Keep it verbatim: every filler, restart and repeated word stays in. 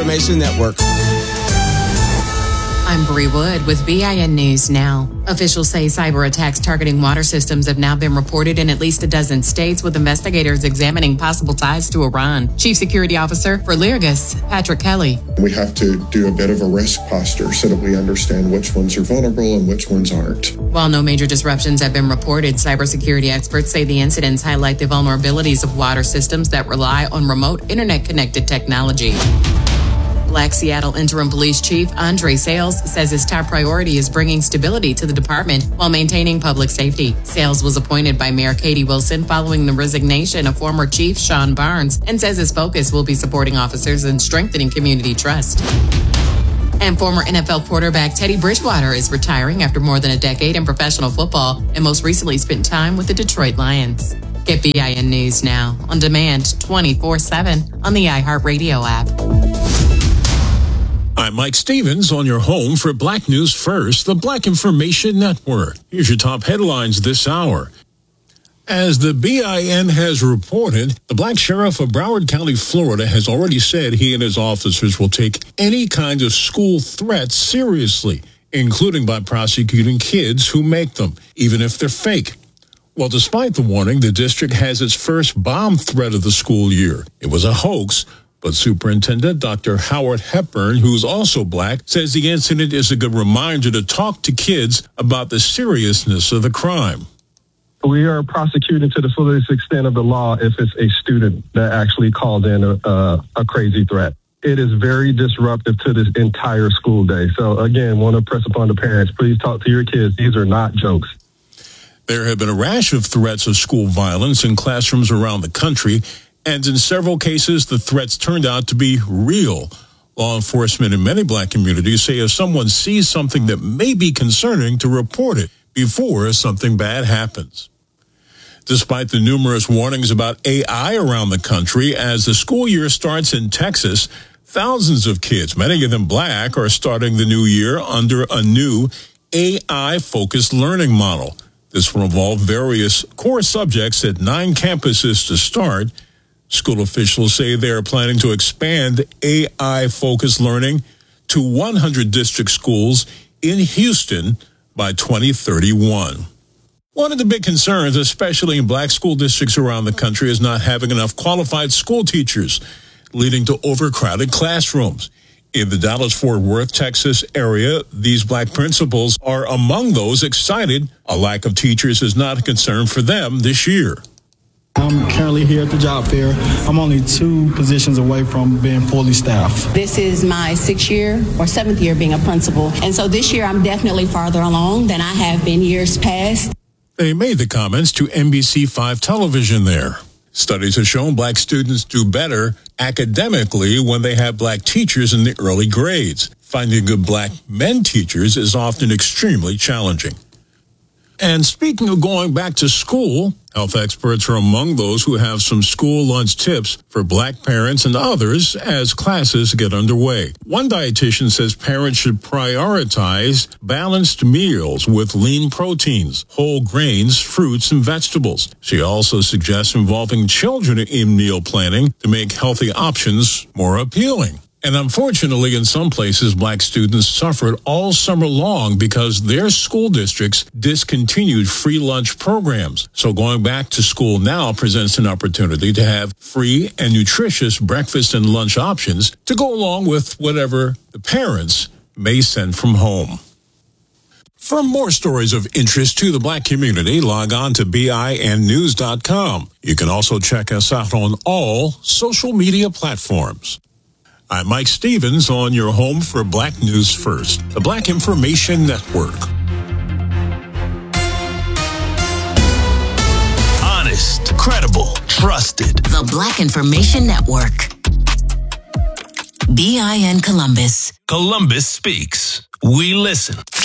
Information Network. I'm Bree Wood with B I N News Now. Officials say cyber attacks targeting water systems have now been reported in at least a dozen states, with investigators examining possible ties to Iran. Chief Security Officer for Lyrgus, Patrick Kelly. We have to do a bit of a risk posture so that we understand which ones are vulnerable and which ones aren't. While no major disruptions have been reported, cybersecurity experts say the incidents highlight the vulnerabilities of water systems that rely on remote internet-connected technology. Black Seattle Interim Police Chief Andre Sales says his top priority is bringing stability to the department while maintaining public safety. Sales was appointed by Mayor Katie Wilson following the resignation of former Chief Sean Barnes, and says his focus will be supporting officers and strengthening community trust. And former N F L quarterback Teddy Bridgewater is retiring after more than a decade in professional football, and most recently spent time with the Detroit Lions. Get B I N News Now on demand twenty-four seven on the iHeartRadio app. I'm Mike Stevens on your home for Black News First, the Black Information Network. Here's your top headlines this hour. As the B I N has reported, the Black Sheriff of Broward County, Florida, has already said he and his officers will take any kind of school threats seriously, including by prosecuting kids who make them, even if they're fake. Well, despite the warning, the district has its first bomb threat of the school year. It was a hoax, but Superintendent Doctor Howard Hepburn, who's also Black, says the incident is a good reminder to talk to kids about the seriousness of the crime. We are prosecuting to the fullest extent of the law if it's a student that actually called in a, a, a crazy threat. It is very disruptive to this entire school day. So, again, want to press upon the parents, please talk to your kids. These are not jokes. There have been a rash of threats of school violence in classrooms around the country, and in several cases, the threats turned out to be real. Law enforcement in many Black communities say if someone sees something that may be concerning, to report it before something bad happens. Despite the numerous warnings about A I around the country, as the school year starts in Texas, thousands of kids, many of them Black, are starting the new year under a new A I-focused learning model. This will involve various core subjects at nine campuses to start. School officials say they are planning to expand A I-focused learning to one hundred district schools in Houston by twenty thirty-one. One of the big concerns, especially in Black school districts around the country, is not having enough qualified school teachers, leading to overcrowded classrooms. In the Dallas-Fort Worth, Texas area, these Black principals are among those excited. A lack of teachers is not a concern for them this year. I'm currently here at the job fair. I'm only two positions away from being fully staffed. This is my sixth year or seventh year being a principal. And so this year I'm definitely farther along than I have been years past. They made the comments to N B C five television there. Studies have shown Black students do better academically when they have Black teachers in the early grades. Finding good Black men teachers is often extremely challenging. And speaking of going back to school, health experts are among those who have some school lunch tips for Black parents and others as classes get underway. One dietitian says parents should prioritize balanced meals with lean proteins, whole grains, fruits, and vegetables. She also suggests involving children in meal planning to make healthy options more appealing. And unfortunately, in some places, Black students suffered all summer long because their school districts discontinued free lunch programs. So going back to school now presents an opportunity to have free and nutritious breakfast and lunch options to go along with whatever the parents may send from home. For more stories of interest to the Black community, log on to B I N news dot com. You can also check us out on all social media platforms. I'm Mike Stevens on your home for Black News First, the Black Information Network. Honest, credible, trusted. The Black Information Network. B I N Columbus. Columbus speaks. We listen.